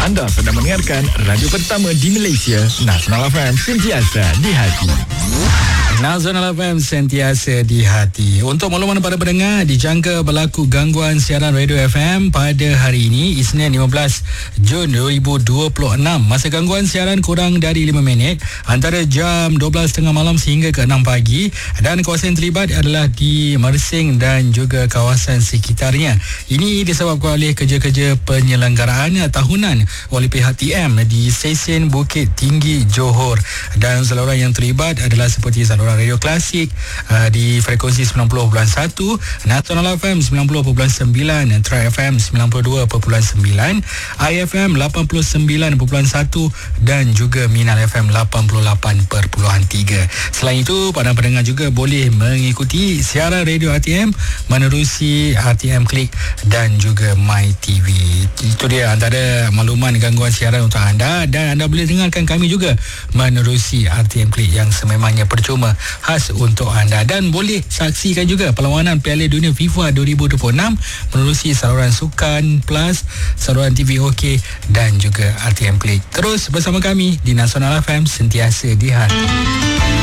Anda sedang mendengarkan radio pertama di Malaysia, Nasional FM, sentiasa di hati. Nasional FM sentiasa di hati. Untuk makluman para pendengar, dijangka berlaku gangguan siaran radio FM pada hari ini, Isnin 15 Jun 2026. Masa gangguan siaran kurang dari 5 minit antara jam 12.30 malam sehingga ke 6 pagi, dan kawasan terlibat adalah di Mersing dan juga kawasan sekitarnya. Ini disebabkan oleh kerja-kerja penyelenggaraan tahunan oleh pihak TM di stesen Bukit Tinggi Johor, dan saluran yang terlibat adalah seperti saluran radio klasik di frekuensi 90.1, Nasional FM 90.9, Tri FM 92.9, IFM 89.1 dan juga Minal FM 88.3. Selain itu, para pendengar juga boleh mengikuti siaran radio RTM menerusi RTM Klik dan juga My TV. Itu dia antara makluman gangguan siaran untuk anda, dan anda boleh dengarkan kami juga menerusi RTM Klik yang sememangnya percuma, khas untuk anda, dan boleh saksikan juga perlawanan Piala Dunia FIFA 2026 menerusi saluran Sukan Plus, saluran TV OK dan juga RTM Klik. Terus bersama kami di Nasional FM, sentiasa di hati.